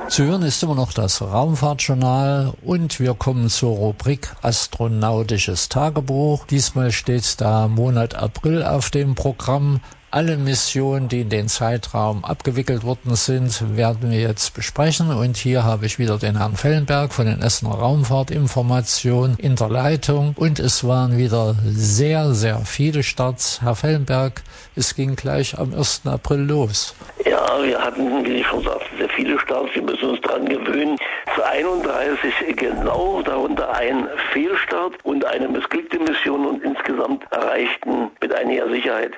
Zu hören ist immer noch das Raumfahrtjournal und wir kommen zur Rubrik Astronautisches Tagebuch. Diesmal steht der Monat April auf dem Programm. Alle Missionen, die in den Zeitraum abgewickelt worden sind, werden wir jetzt besprechen. Und hier habe ich wieder den Herrn Fellenberg von den Essener Raumfahrtinformationen in der Leitung. Und es waren wieder sehr, sehr viele Starts. Herr Fellenberg, es ging gleich am 1. April los. Ja, wir hatten, wie ich schon sagte, sehr viele Starts. Wir müssen uns daran gewöhnen. Zu 31 genau, darunter ein Fehlstart und eine missglückte Mission, und insgesamt erreichten mit einiger Sicherheit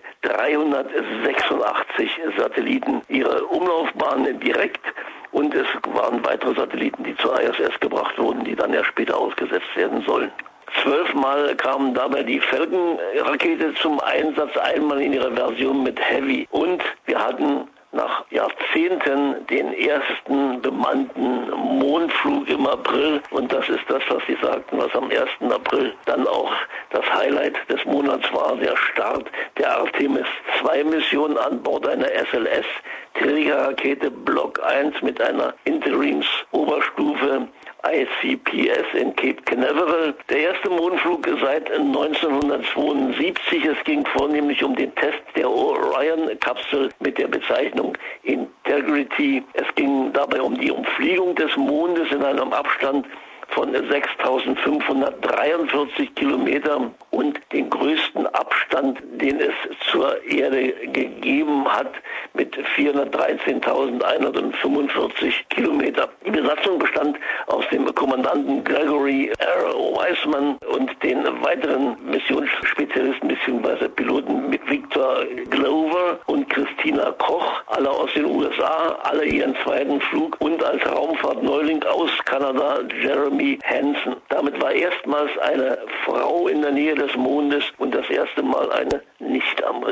386 Satelliten ihre Umlaufbahn direkt, und es waren weitere Satelliten, die zur ISS gebracht wurden, die dann ja später ausgesetzt werden sollen. 12 Mal kam dabei die Falcon-Rakete zum Einsatz, einmal in ihrer Version mit Heavy, und wir hatten nach Jahrzehnten den ersten bemannten Mondflug im April, und das ist das, was Sie sagten, was am 1. April dann auch das Highlight des Monats war, der Start der Artemis 2 Mission an Bord einer SLS Trägerrakete Block 1 mit einer Interims-Oberstufe ICPS in Cape Canaveral. Der erste Mondflug seit 1972. Es ging vornehmlich um den Test der Orion-Kapsel mit der Bezeichnung Integrity. Es ging dabei um die Umfliegung des Mondes in einem Abstand von 6.543 Kilometern und den größten Abstand, den es zur Erde gegeben hat, mit 413.145 Kilometer. Die Besatzung bestand aus dem Kommandanten Gregory R. Wiseman und den weiteren Missionsspezialisten bzw. Piloten mit Victor Glover und Christina Koch, alle aus den USA, alle ihren zweiten Flug, und als Raumfahrtneuling aus Kanada Jeremy Hansen. Damit war erstmals eine Frau in der Nähe des Mondes und das erste Mal eine Nicht-Amerikanerin.